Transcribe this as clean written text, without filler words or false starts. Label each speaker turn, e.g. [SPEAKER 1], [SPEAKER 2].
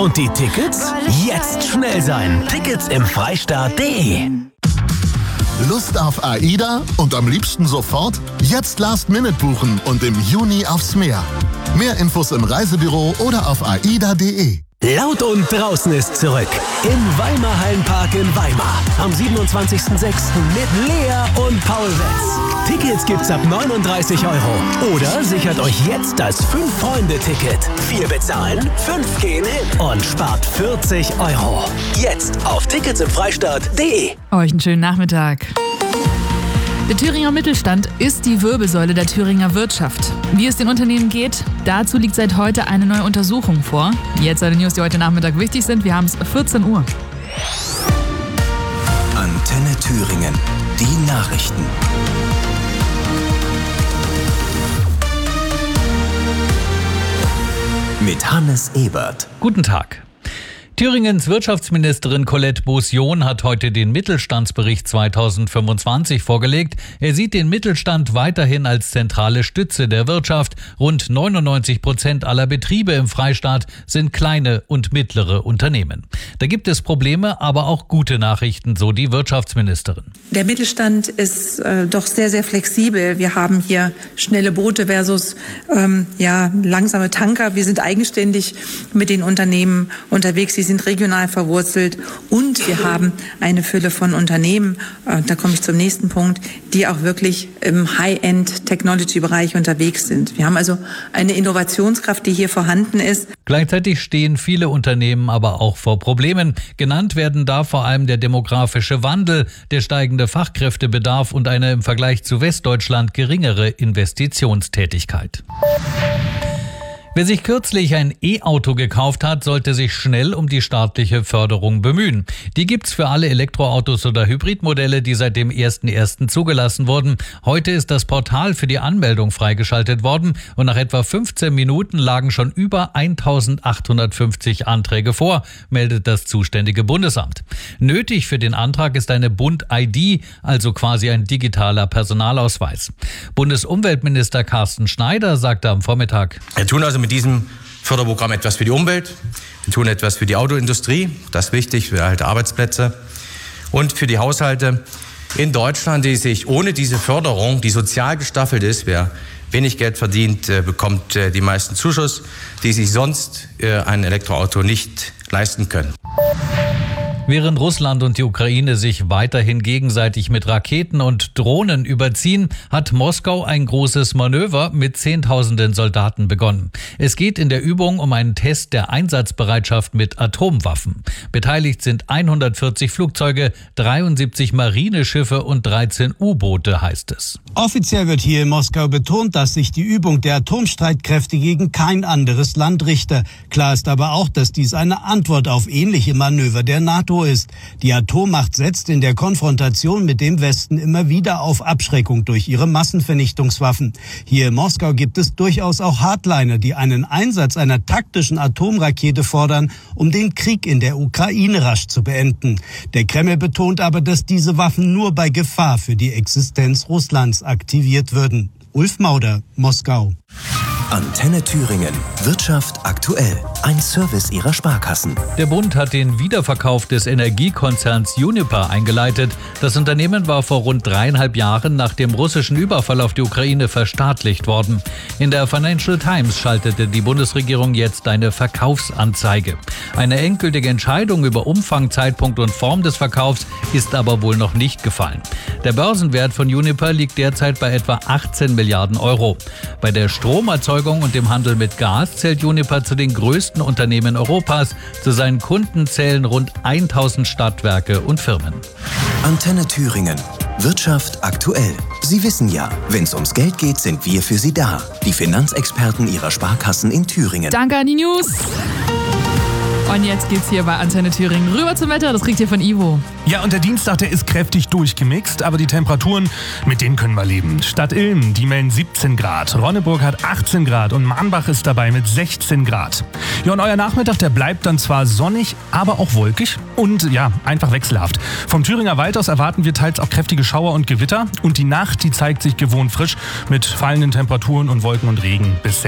[SPEAKER 1] Und die Tickets? Jetzt schnell sein. Tickets im Freistaat.de.
[SPEAKER 2] Lust auf AIDA und am liebsten sofort? Jetzt Last-Minute buchen und im Juni aufs Meer. Mehr Infos im Reisebüro oder auf aida.de.
[SPEAKER 1] Laut und draußen ist zurück. Im Weimar Hallenpark in Weimar. Am 27.06. mit Lea und Paul Wetz. Tickets gibt's ab 39 €. Oder sichert euch jetzt das 5-Freunde-Ticket. 4 bezahlen, 5 gehen hin und spart 40 €. Jetzt auf ticketsimfreistaat.de.
[SPEAKER 3] Euch einen schönen Nachmittag. Der Thüringer Mittelstand ist die Wirbelsäule der Thüringer Wirtschaft. Wie es den Unternehmen geht, dazu liegt seit heute eine neue Untersuchung vor. Jetzt alle News, die heute Nachmittag wichtig sind. Wir haben es 14 Uhr.
[SPEAKER 1] Antenne Thüringen. Die Nachrichten. Mit Hannes Ebert.
[SPEAKER 4] Guten Tag. Thüringens Wirtschaftsministerin Colette Beaussion hat heute den Mittelstandsbericht 2025 vorgelegt. Er sieht den Mittelstand weiterhin als zentrale Stütze der Wirtschaft. Rund 99% aller Betriebe im Freistaat sind kleine und mittlere Unternehmen. Da gibt es Probleme, aber auch gute Nachrichten, so die Wirtschaftsministerin.
[SPEAKER 5] Der Mittelstand ist doch sehr, sehr flexibel. Wir haben hier schnelle Boote versus langsame Tanker. Wir sind eigenständig mit den Unternehmen unterwegs. Sie sind regional verwurzelt und wir haben eine Fülle von Unternehmen, da komme ich zum nächsten Punkt, die auch wirklich im High-End-Technology-Bereich unterwegs sind. Wir haben also eine Innovationskraft, die hier vorhanden ist.
[SPEAKER 4] Gleichzeitig stehen viele Unternehmen aber auch vor Problemen. Genannt werden da vor allem der demografische Wandel, der steigende Fachkräftebedarf und eine im Vergleich zu Westdeutschland geringere Investitionstätigkeit. Wer sich kürzlich ein E-Auto gekauft hat, sollte sich schnell um die staatliche Förderung bemühen. Die gibt's für alle Elektroautos oder Hybridmodelle, die seit dem 1.1. zugelassen wurden. Heute ist das Portal für die Anmeldung freigeschaltet worden und nach etwa 15 Minuten lagen schon über 1.850 Anträge vor, meldet das zuständige Bundesamt. Nötig für den Antrag ist eine Bund-ID, also quasi ein digitaler Personalausweis. Bundesumweltminister Carsten Schneider sagte am Vormittag:
[SPEAKER 6] Wir tun also mit diesem Förderprogramm etwas für die Umwelt, wir tun etwas für die Autoindustrie, das ist wichtig für erhalte Arbeitsplätze und für die Haushalte in Deutschland, die sich ohne diese Förderung, die sozial gestaffelt ist, wer wenig Geld verdient, bekommt die meisten Zuschuss, die sich sonst ein Elektroauto nicht leisten können.
[SPEAKER 4] Während Russland und die Ukraine sich weiterhin gegenseitig mit Raketen und Drohnen überziehen, hat Moskau ein großes Manöver mit Zehntausenden Soldaten begonnen. Es geht in der Übung um einen Test der Einsatzbereitschaft mit Atomwaffen. Beteiligt sind 140 Flugzeuge, 73 Marineschiffe und 13 U-Boote, heißt es.
[SPEAKER 7] Offiziell wird hier in Moskau betont, dass sich die Übung der Atomstreitkräfte gegen kein anderes Land richte. Klar ist aber auch, dass dies eine Antwort auf ähnliche Manöver der NATO ist. Die Atommacht setzt in der Konfrontation mit dem Westen immer wieder auf Abschreckung durch ihre Massenvernichtungswaffen. Hier in Moskau gibt es durchaus auch Hardliner, die einen Einsatz einer taktischen Atomrakete fordern, um den Krieg in der Ukraine rasch zu beenden. Der Kreml betont aber, dass diese Waffen nur bei Gefahr für die Existenz Russlands aktiviert würden. Ulf Mauder, Moskau.
[SPEAKER 1] Antenne Thüringen. Wirtschaft aktuell. Ein Service ihrer Sparkassen.
[SPEAKER 4] Der Bund hat den Wiederverkauf des Energiekonzerns Uniper eingeleitet. Das Unternehmen war vor rund 3,5 Jahren nach dem russischen Überfall auf die Ukraine verstaatlicht worden. In der Financial Times schaltete die Bundesregierung jetzt eine Verkaufsanzeige. Eine endgültige Entscheidung über Umfang, Zeitpunkt und Form des Verkaufs ist aber wohl noch nicht gefallen. Der Börsenwert von Uniper liegt derzeit bei etwa 18 Milliarden Euro. Bei der Stromerzeugung und dem Handel mit Gas zählt Uniper zu den größten Unternehmen Europas. Zu seinen Kunden zählen rund 1000 Stadtwerke und Firmen.
[SPEAKER 1] Antenne Thüringen. Wirtschaft aktuell. Sie wissen ja, wenn es ums Geld geht, sind wir für Sie da. Die Finanzexperten Ihrer Sparkassen in Thüringen.
[SPEAKER 3] Danke an die News. Und jetzt geht's hier bei Antenne Thüringen rüber zum Wetter. Das kriegt ihr von Ivo.
[SPEAKER 8] Ja, und der Dienstag, der ist kräftig durchgemixt, aber die Temperaturen, mit denen können wir leben. Stadt Ilm, die melden 17 Grad, Ronneburg hat 18 Grad und Mahnbach ist dabei mit 16 Grad. Ja, und euer Nachmittag, der bleibt dann zwar sonnig, aber auch wolkig und ja, einfach wechselhaft. Vom Thüringer Wald aus erwarten wir teils auch kräftige Schauer und Gewitter und die Nacht, die zeigt sich gewohnt frisch mit fallenden Temperaturen und Wolken und Regen bis